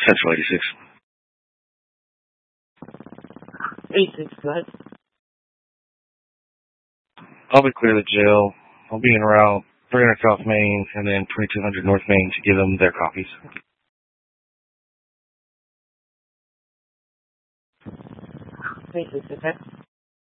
Central 86. 86, go ahead. I'll be clear of the jail. I'll be en route 300 South Main and then 2200 North Main to give them their copies. 86, okay.